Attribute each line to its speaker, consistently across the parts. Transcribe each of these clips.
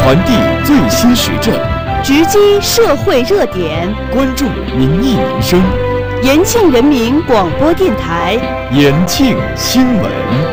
Speaker 1: 传递最新时政，
Speaker 2: 直击社会热点，
Speaker 1: 关注民意民生。
Speaker 2: 延庆人民广播电台，
Speaker 1: 延庆新闻。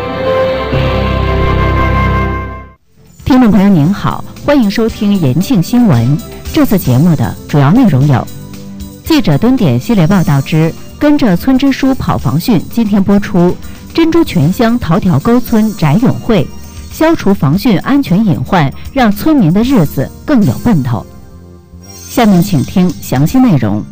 Speaker 3: 听众朋友您好，欢迎收听延庆新闻。这次节目的主要内容有：记者蹲点系列报道之跟着村支书跑防汛今天播出，珍珠泉乡桃条沟村翟永会，消除防汛安全隐患，让村民的日子更有奔头。下面请听详细内容。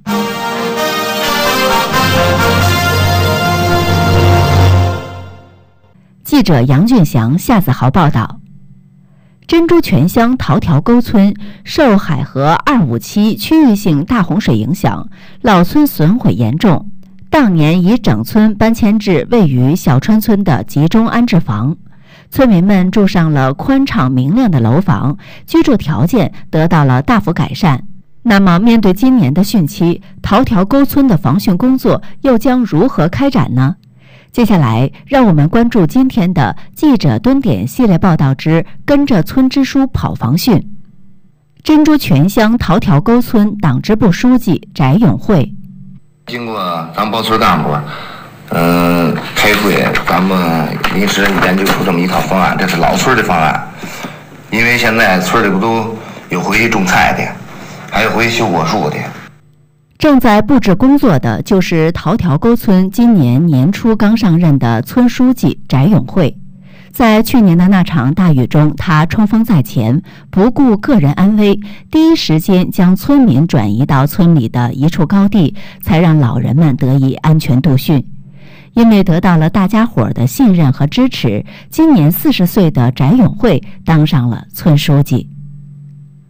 Speaker 3: 记者杨俊祥、夏子豪报道，珍珠泉乡桃条沟村受海河257区域性大洪水影响，老村损毁严重，当年已整村搬迁至位于小川村的集中安置房，村民们住上了宽敞明亮的楼房，居住条件得到了大幅改善。那么面对今年的汛期，桃条沟村的防汛工作又将如何开展呢？接下来让我们关注今天的记者蹲点系列报道之跟着村支书跑防汛。珍珠泉乡桃条沟村党支部书记翟永会，
Speaker 4: 经过咱保村干部开会，咱们临时研究出这么一套方案，这是老村的方案。因为现在村里不都有回去种菜的，还有回去修果树的。
Speaker 3: 正在布置工作的就是桃条沟村今年年初刚上任的村书记翟永会。在去年的那场大雨中，他冲锋在前，不顾个人安危，第一时间将村民转移到村里的一处高地，才让老人们得以安全度汛。因为得到了大家伙的信任和支持，今年40岁的翟永会当上了村书记。